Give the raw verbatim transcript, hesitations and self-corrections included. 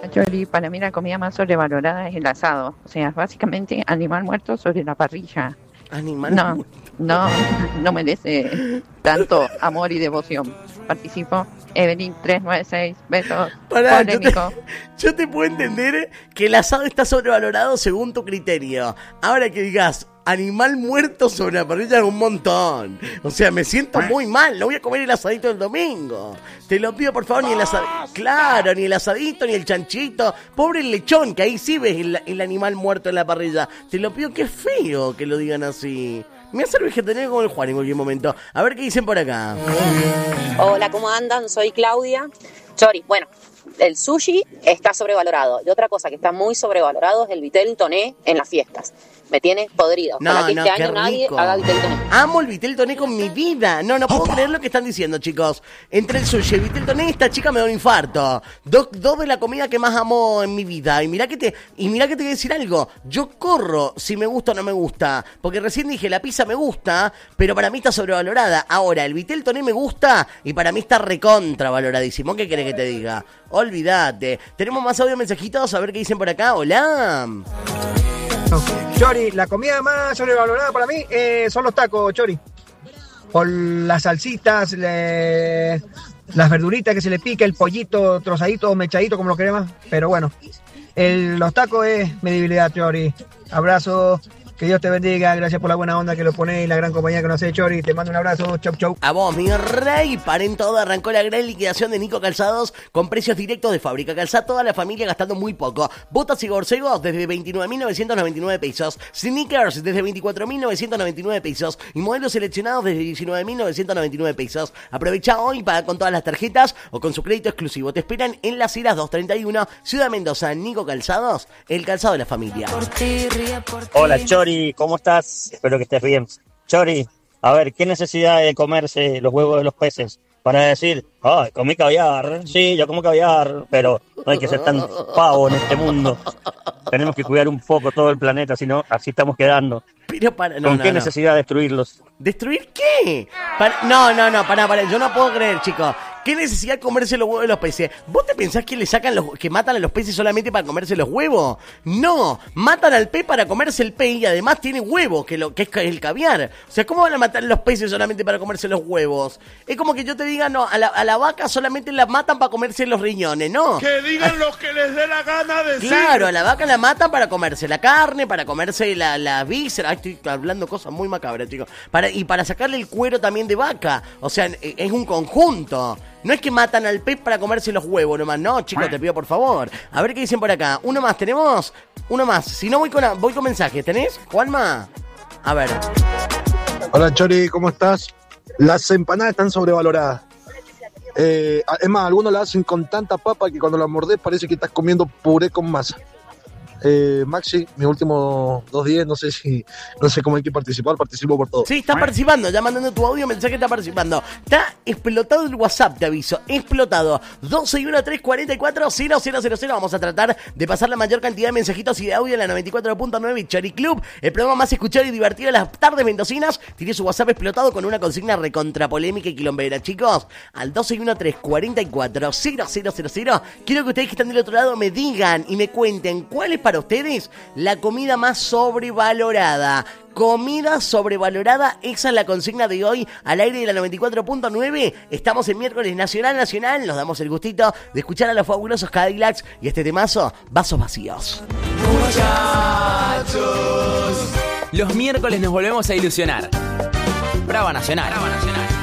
Chori, para mí la comida más sobrevalorada es el asado. O sea, básicamente animal muerto sobre la parrilla. Animal no, muerto. No, no merece tanto amor y devoción. Participo. Evelyn tres nueve seis, besos. Pará, yo te, polémico. yo te puedo entender que el asado está sobrevalorado según tu criterio. Ahora que digas animal muerto sobre la parrilla es un montón. O sea, me siento muy mal. No voy a comer el asadito del domingo. Te lo pido, por favor, ni el asadito. Claro, ni el asadito, ni el chanchito. Pobre el lechón, que ahí sí ves el, el animal muerto en la parrilla. Te lo pido, qué feo que lo digan así. Me hace el vegetariano como el Juan en cualquier momento. A ver qué dicen por acá. Hola, ¿cómo andan? Soy Claudia. Chori, bueno, el sushi está sobrevalorado. Y otra cosa que está muy sobrevalorado es el vitel toné en las fiestas. Me tiene podrido. No, Ojalá que no, este qué año nadie rico. haga vitel toné. Amo el vitel toné con mi vida. No, no puedo creer lo que están diciendo, chicos. Entre el sushi y el vitel toné, esta chica me da un infarto. Dos, dos de la comida que más amo en mi vida. Y mirá que te, y mirá que te voy a decir algo. Yo corro si me gusta o no me gusta. Porque recién dije, la pizza me gusta, pero para mí está sobrevalorada. Ahora, el vitel toné me gusta y para mí está recontravaloradísimo. ¿Qué querés que te diga? Olvídate. Tenemos más audio mensajitos, a ver qué dicen por acá. Hola. Chori, la comida más sobrevalorada para mí eh, son los tacos, Chori. Por las salsitas, le, las verduritas que se le pica, el pollito trozadito o mechadito, como lo queremos. Pero bueno, el, los tacos es mi debilidad, Chori. Abrazo. Que Dios te bendiga, gracias por la buena onda que lo ponéis y la gran compañía que nos hace, Chori. Te mando un abrazo, chau chau. A vos, mi rey, paren todo, arrancó la gran liquidación de Nico Calzados con precios directos de fábrica. Calza toda la familia gastando muy poco. Botas y borcegos desde veintinueve mil novecientos noventa y nueve pesos. Sneakers desde veinticuatro mil novecientos noventa y nueve pesos. Y modelos seleccionados desde diecinueve mil novecientos noventa y nueve pesos. Aprovecha hoy para con todas las tarjetas o con su crédito exclusivo. Te esperan en Las Heras doscientos treinta y uno, Ciudad Mendoza. Nico Calzados, el calzado de la familia. Hola, Chori. ¿Cómo estás? Espero que estés bien. Chori, a ver, ¿qué necesidad de comerse los huevos de los peces? Para decir, ay, comí caviar, sí, yo como caviar, pero no hay que ser tan pavo en este mundo. Tenemos que cuidar un poco todo el planeta, si no, así estamos quedando. Pero para, no, ¿Con no, qué no. necesidad de destruirlos? ¿Destruir qué? Para, no, no, no, para, para, yo no puedo creer, chicos. ¿Qué necesidad de comerse los huevos de los peces? ¿Vos te pensás que le sacan los, que matan a los peces solamente para comerse los huevos? No, matan al pez para comerse el pez y además tiene huevos, que, lo, que es el caviar. O sea, ¿cómo van a matar a los peces solamente para comerse los huevos? Es como que yo te diga, no, a la, a la vaca solamente la matan para comerse los riñones, ¿no? Que digan lo que les dé la gana de decir. Claro, a la vaca la matan para comerse la carne, para comerse la, la víscera. Ay, estoy hablando cosas muy macabras, chicos. Para, y para sacarle el cuero también de vaca. O sea, es un conjunto. No es que matan al pez para comerse los huevos nomás. No, chicos, te pido por favor. A ver qué dicen por acá. Uno más, ¿tenemos? Uno más. Si no, voy con, voy con mensajes. ¿Tenés, Juanma? A ver. Hola, Chori, ¿cómo estás? Las empanadas están sobrevaloradas. Eh, es más, algunos la hacen con tanta papa que cuando la mordés parece que estás comiendo puré con masa. Eh, Maxi, mis últimos dos días, no sé si, no sé cómo hay que participar, participo por todo. Sí, está participando, ya mandando tu audio, mensaje, está participando. Está explotado el WhatsApp, te aviso, explotado. doce y uno, tres cuarenta y cuatro, cero cero cero cero. Vamos a tratar de pasar la mayor cantidad de mensajitos y de audio en la noventa y cuatro punto nueve Chori Club, el programa más escuchado y divertido de las tardes mendocinas. Tiene su WhatsApp explotado con una consigna recontra polémica y quilombera, chicos. Al doce y uno, tres cuarenta y cuatro, cero cero cero cero. Quiero que ustedes que están del otro lado me digan y me cuenten cuál es para ustedes la comida más sobrevalorada. Comida sobrevalorada, esa es la consigna de hoy al aire de la noventa y cuatro punto nueve. Estamos en miércoles nacional, nacional. Nos damos el gustito de escuchar a los fabulosos Cadillacs y este temazo, Vasos Vacíos. Muchachos. Los miércoles nos volvemos a ilusionar. Brava Nacional. Brava Nacional.